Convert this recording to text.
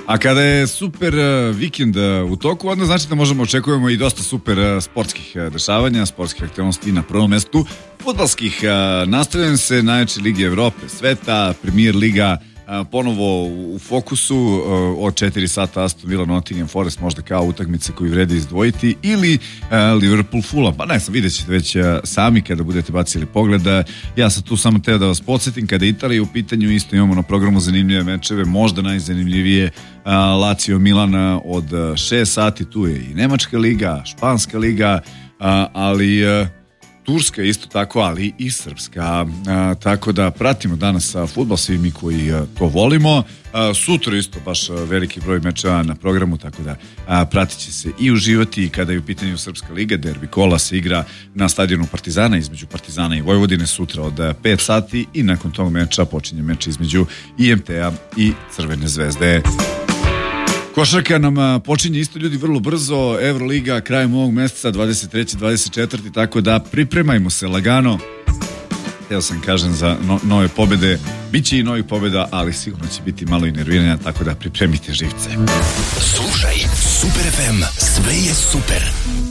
A kada je super vikend u toku, onda znači da možemo očekujemo i dosta super sportskih dešavanja, sportskih aktivnosti na prvom mestu. Fudbalskih nastavljaju se najjače Lige Evrope, sveta, Premier Liga ponovo u fokusu od 4 sata Aston Villa Nottingham Forest, možda kao utakmice koju vredi izdvojiti, ili Liverpool Fulham, pa ne znam, vidjet ćete već sami kada budete bacili pogled. Ja sam tu samo teo da vas podsjetim, kada je Italija u pitanju, isto imamo na programu zanimljive mečeve, možda najzanimljivije Lazio Milana od 6 sati, tu je i Nemačka liga, Španska liga, ali Turska isto tako, ali i Srpska. Tako da pratimo danas fudbal, svi mi koji to volimo. Sutra isto baš veliki broj mečeva na programu, tako da pratit će se i uživati. Kada je u pitanju Srpska liga, derbi kola se igra na stadionu Partizana, između Partizana i Vojvodine sutra od 5 sati i nakon tog meča počinje meč između IMT-a i Crvene zvezde. Košarka nam počinje isto, ljudi, vrlo brzo. Evroliga krajem ovog meseca, 23. 24. Tako da pripremajmo se lagano. Hteo sam kažem za nove pobede. Biće i novih pobeda, ali sigurno će biti malo i nerviranja, tako da pripremite živce. Slušaj Super FM, sve je super.